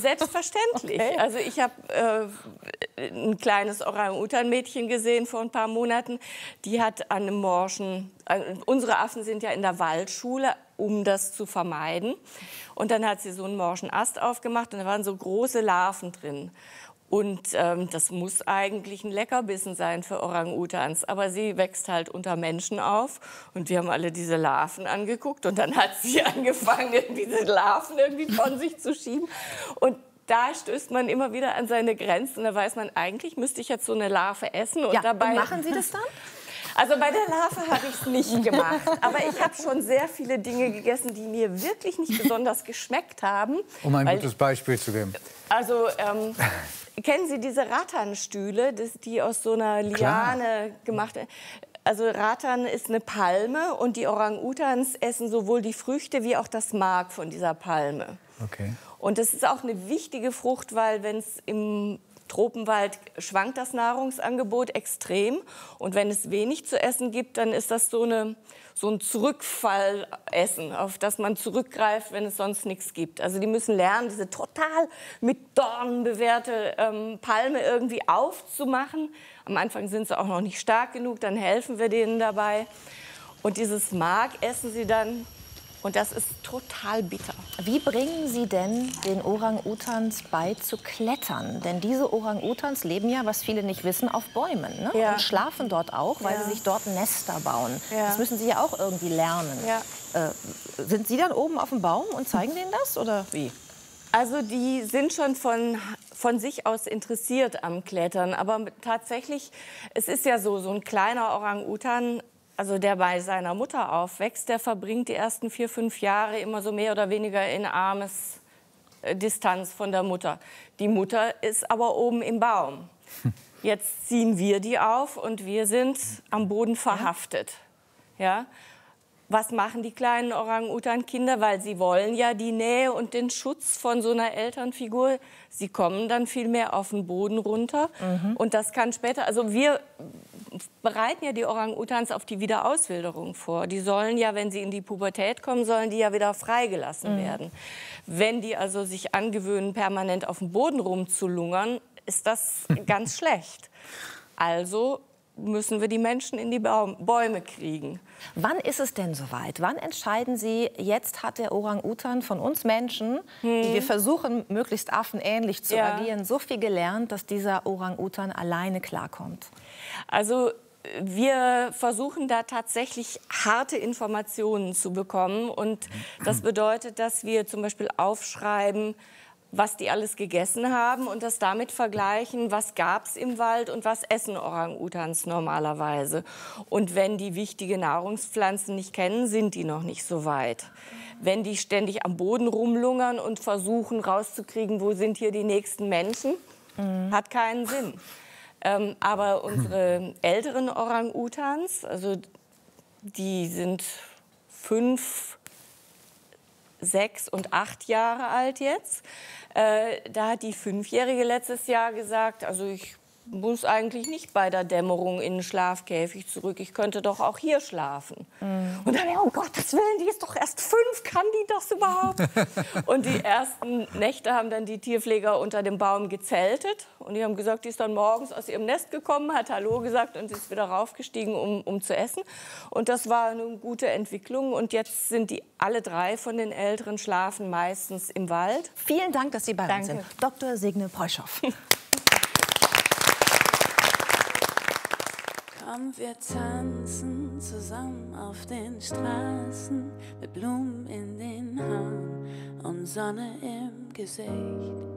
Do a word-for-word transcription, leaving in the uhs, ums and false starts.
selbstverständlich. Okay. Also ich habe äh, ein kleines Orang-Utan-Mädchen gesehen vor ein paar Monaten. Die hat an einem morschen, äh, unsere Affen sind ja in der Waldschule, um das zu vermeiden. Und dann hat sie so einen morschen Ast aufgemacht und da waren so große Larven drin. Und ähm, das muss eigentlich ein Leckerbissen sein für Orang-Utans. Aber sie wächst halt unter Menschen auf. Und wir haben alle diese Larven angeguckt. Und dann hat sie angefangen, diese Larven irgendwie von sich zu schieben. Und da stößt man immer wieder an seine Grenzen. Und da weiß man, eigentlich müsste ich jetzt so eine Larve essen. Und ja, dabei und machen Sie das dann? Also bei der Larve habe ich es nicht gemacht. Aber ich habe schon sehr viele Dinge gegessen, die mir wirklich nicht besonders geschmeckt haben. Um ein weil, gutes Beispiel zu geben. Also ähm, kennen Sie diese Rattanstühle, das, die aus so einer Liane Klar. gemacht werden? Also Rattan ist eine Palme und die Orang-Utans essen sowohl die Früchte wie auch das Mark von dieser Palme. Okay. Und das ist auch eine wichtige Frucht, weil wenn es im Tropenwald schwankt das Nahrungsangebot extrem. Und wenn es wenig zu essen gibt, dann ist das so, eine, so ein Zurückfallessen, auf das man zurückgreift, wenn es sonst nichts gibt. Also die müssen lernen, diese total mit Dornen bewehrte ähm, Palme irgendwie aufzumachen. Am Anfang sind sie auch noch nicht stark genug, dann helfen wir denen dabei. Und dieses Mark essen sie dann. Und das ist total bitter. Wie bringen Sie denn den Orang-Utans bei zu klettern? Denn diese Orang-Utans leben ja, was viele nicht wissen, auf Bäumen. Ne? Ja. Und schlafen dort auch, weil ja. sie sich dort Nester bauen. Ja. Das müssen Sie ja auch irgendwie lernen. Ja. Äh, sind Sie dann oben auf dem Baum und zeigen denen das? Oder wie? Also die sind schon von, von sich aus interessiert am Klettern. Aber tatsächlich, es ist ja so, so ein kleiner Orang-Utan, also der bei seiner Mutter aufwächst, der verbringt die ersten vier, fünf Jahre immer so mehr oder weniger in Armes äh, Distanz von der Mutter. Die Mutter ist aber oben im Baum. Jetzt ziehen wir die auf und wir sind am Boden verhaftet. Ja? Was machen die kleinen Orang-Utan-Kinder? Weil sie wollen ja die Nähe und den Schutz von so einer Elternfigur. Sie kommen dann viel mehr auf den Boden runter. Mhm. Und das kann später, also wir bereiten ja die Orang-Utans auf die Wiederauswilderung vor. Die sollen ja, wenn sie in die Pubertät kommen, sollen die ja wieder freigelassen mhm. werden. Wenn die also sich angewöhnen, permanent auf dem Boden rumzulungern, ist das ganz schlecht. Also müssen wir die Menschen in die Bäume kriegen. Wann ist es denn soweit? Wann entscheiden Sie, jetzt hat der Orang-Utan von uns Menschen, hm. die wir versuchen, möglichst affenähnlich zu ja. agieren, so viel gelernt, dass dieser Orang-Utan alleine klarkommt? Also wir versuchen da tatsächlich harte Informationen zu bekommen. Und das bedeutet, dass wir zum Beispiel aufschreiben, was die alles gegessen haben und das damit vergleichen, was gab es im Wald und was essen Orang-Utans normalerweise. Und wenn die wichtige Nahrungspflanzen nicht kennen, sind die noch nicht so weit. Wenn die ständig am Boden rumlungern und versuchen rauszukriegen, wo sind hier die nächsten Menschen, mhm. hat keinen Sinn. Ähm, aber unsere älteren Orang-Utans, also die sind fünf, sechs und acht Jahre alt jetzt. Äh, da hat die Fünfjährige letztes Jahr gesagt, also ich muss eigentlich nicht bei der Dämmerung in den Schlafkäfig zurück. Ich könnte doch auch hier schlafen. Mm. Und dann, um Gottes Willen, die ist doch erst fünf, kann die das überhaupt? Und die ersten Nächte haben dann die Tierpfleger unter dem Baum gezeltet. Und die haben gesagt, die ist dann morgens aus ihrem Nest gekommen, hat Hallo gesagt und ist wieder raufgestiegen, um, um zu essen. Und das war eine gute Entwicklung. Und jetzt sind die alle drei von den Älteren schlafen meistens im Wald. Vielen Dank, dass Sie bei uns Danke. sind. Doktor Signe Peuschow. Komm, wir tanzen zusammen auf den Straßen mit Blumen in den Haaren und Sonne im Gesicht.